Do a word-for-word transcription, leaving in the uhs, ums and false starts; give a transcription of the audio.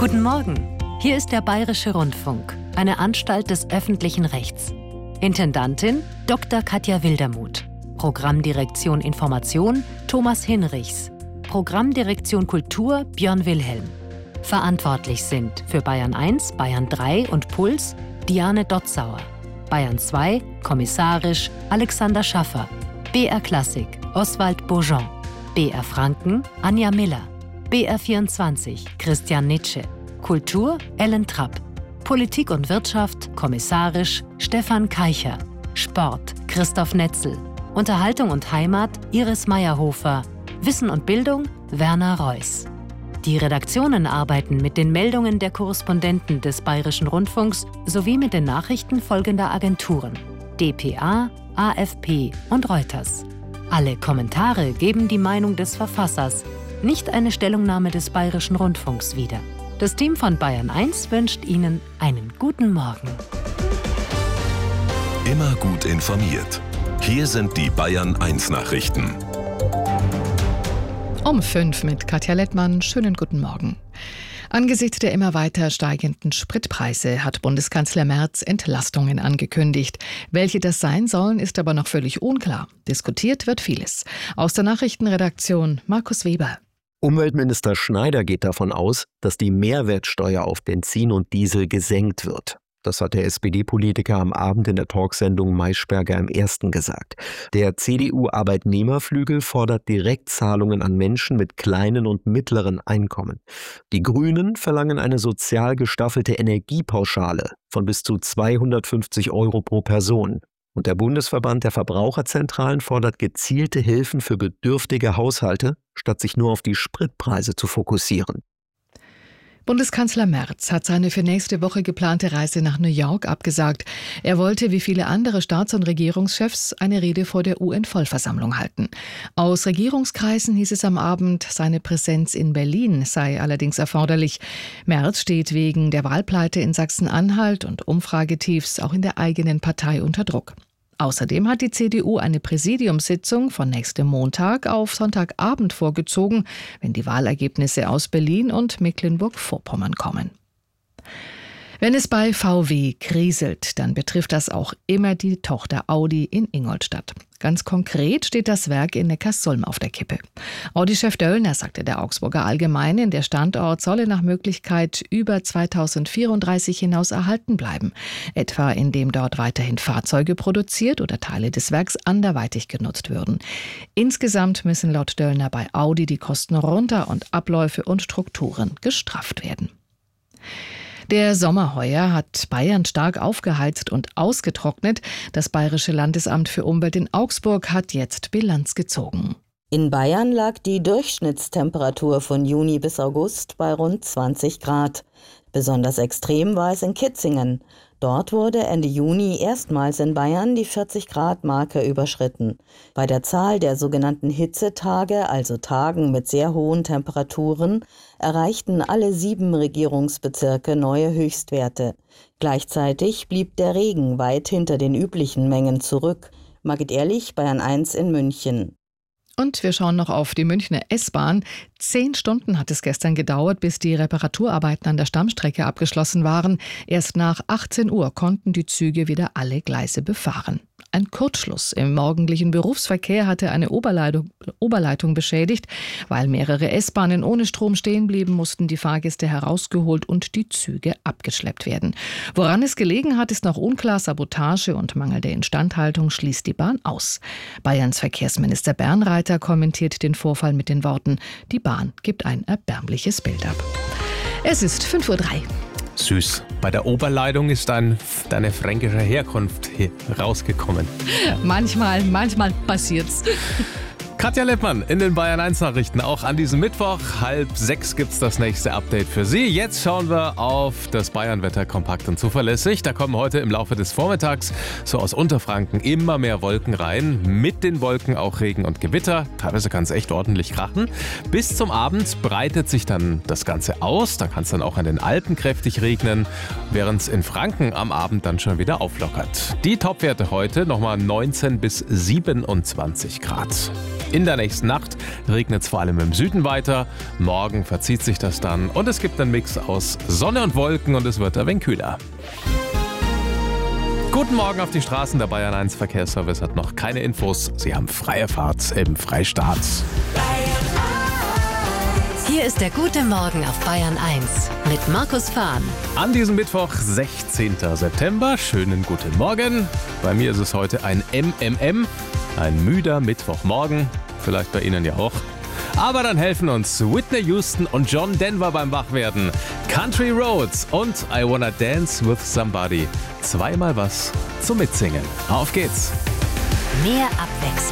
Guten Morgen, hier ist der Bayerische Rundfunk, eine Anstalt des öffentlichen Rechts. Intendantin Doktor Katja Wildermuth. Programmdirektion Information Thomas Hinrichs. Programmdirektion Kultur Björn Wilhelm. Verantwortlich sind für Bayern eins, Bayern drei und Puls Diane Dotzauer. Bayern zwei, kommissarisch Alexander Schaffer. B R Klassik Oswald Beaujean. B R Franken Anja Miller. B R vierundzwanzig Christian Nitsche. Kultur Ellen Trapp. Politik und Wirtschaft kommissarisch Stefan Keicher. Sport Christoph Netzel. Unterhaltung und Heimat Iris Meyerhofer. Wissen und Bildung Werner Reuss. Die Redaktionen arbeiten mit den Meldungen der Korrespondenten des Bayerischen Rundfunks sowie mit den Nachrichten folgender Agenturen: D P A, A F P und Reuters. Alle Kommentare geben die Meinung des Verfassers, nicht eine Stellungnahme des Bayerischen Rundfunks wieder. Das Team von Bayern eins wünscht Ihnen einen guten Morgen. Immer gut informiert. Hier sind die Bayern eins Nachrichten. Um fünf mit Katja Lettmann. Schönen guten Morgen. Angesichts der immer weiter steigenden Spritpreise hat Bundeskanzler Merz Entlastungen angekündigt. Welche das sein sollen, ist aber noch völlig unklar. Diskutiert wird vieles. Aus der Nachrichtenredaktion Markus Weber. Umweltminister Schneider geht davon aus, dass die Mehrwertsteuer auf Benzin und Diesel gesenkt wird. Das hat der S P D-Politiker am Abend in der Talksendung Maischberger im Ersten gesagt. Der C D U-Arbeitnehmerflügel fordert Direktzahlungen an Menschen mit kleinen und mittleren Einkommen. Die Grünen verlangen eine sozial gestaffelte Energiepauschale von bis zu zweihundertfünfzig Euro pro Person. Und der Bundesverband der Verbraucherzentralen fordert gezielte Hilfen für bedürftige Haushalte, statt sich nur auf die Spritpreise zu fokussieren. Bundeskanzler Merz hat seine für nächste Woche geplante Reise nach New York abgesagt. Er wollte, wie viele andere Staats- und Regierungschefs, eine Rede vor der U N-Vollversammlung halten. Aus Regierungskreisen hieß es am Abend, seine Präsenz in Berlin sei allerdings erforderlich. Merz steht wegen der Wahlpleite in Sachsen-Anhalt und Umfragetiefs auch in der eigenen Partei unter Druck. Außerdem hat die C D U eine Präsidiumssitzung von nächstem Montag auf Sonntagabend vorgezogen, wenn die Wahlergebnisse aus Berlin und Mecklenburg-Vorpommern kommen. Wenn es bei V W kriselt, dann betrifft das auch immer die Tochter Audi in Ingolstadt. Ganz konkret steht das Werk in Neckarsulm auf der Kippe. Audi-Chef Döllner sagte der Augsburger Allgemeinen, der Standort solle nach Möglichkeit über zweitausendvierunddreißig hinaus erhalten bleiben. Etwa indem dort weiterhin Fahrzeuge produziert oder Teile des Werks anderweitig genutzt würden. Insgesamt müssen laut Döllner bei Audi die Kosten runter und Abläufe und Strukturen gestrafft werden. Der Sommer heuer hat Bayern stark aufgeheizt und ausgetrocknet. Das Bayerische Landesamt für Umwelt in Augsburg hat jetzt Bilanz gezogen. In Bayern lag die Durchschnittstemperatur von Juni bis August bei rund zwanzig Grad. Besonders extrem war es in Kitzingen. Dort wurde Ende Juni erstmals in Bayern die vierzig-Grad-Marke überschritten. Bei der Zahl der sogenannten Hitzetage, also Tagen mit sehr hohen Temperaturen, erreichten alle sieben Regierungsbezirke neue Höchstwerte. Gleichzeitig blieb der Regen weit hinter den üblichen Mengen zurück. Margit Ehrlich, Bayern eins in München. Und wir schauen noch auf die Münchner S-Bahn. Zehn Stunden hat es gestern gedauert, bis die Reparaturarbeiten an der Stammstrecke abgeschlossen waren. Erst nach achtzehn Uhr konnten die Züge wieder alle Gleise befahren. Ein Kurzschluss im morgendlichen Berufsverkehr hatte eine Oberleitung, Oberleitung beschädigt. Weil mehrere S-Bahnen ohne Strom stehen blieben, mussten die Fahrgäste herausgeholt und die Züge abgeschleppt werden. Woran es gelegen hat, ist noch unklar. Sabotage und mangelnde Instandhaltung schließt die Bahn aus. Bayerns Verkehrsminister Bernreiter kommentiert den Vorfall mit den Worten: Die Bahn gibt ein erbärmliches Bild ab. Es ist fünf Uhr drei. Süß. Bei der Oberleitung ist dann deine fränkische Herkunft hier rausgekommen. Manchmal, manchmal passiert's. Katja Lettmann in den Bayern eins Nachrichten. Auch an diesem Mittwoch, halb sechs, gibt's das nächste Update für Sie. Jetzt schauen wir auf das Bayernwetter kompakt und zuverlässig. Da kommen heute im Laufe des Vormittags so aus Unterfranken immer mehr Wolken rein. Mit den Wolken auch Regen und Gewitter. Teilweise kann es echt ordentlich krachen. Bis zum Abend breitet sich dann das Ganze aus. Da kann es dann auch an den Alpen kräftig regnen, während es in Franken am Abend dann schon wieder auflockert. Die Topwerte heute nochmal neunzehn bis siebenundzwanzig Grad. In der nächsten Nacht regnet es vor allem im Süden weiter. Morgen verzieht sich das dann und es gibt einen Mix aus Sonne und Wolken und es wird ein wenig kühler. Guten Morgen auf die Straßen. Der Bayern eins Verkehrsservice hat noch keine Infos. Sie haben freie Fahrt im Freistaat. Hier ist der gute Morgen auf Bayern eins mit Markus Fahn. An diesem Mittwoch, sechzehnten September. Schönen guten Morgen. Bei mir ist es heute ein M M M, ein müder Mittwochmorgen. Vielleicht bei Ihnen ja auch. Aber dann helfen uns Whitney Houston und John Denver beim Wachwerden. Country Roads und I Wanna Dance with Somebody. Zweimal was zum Mitsingen. Auf geht's. Mehr Abwechslung.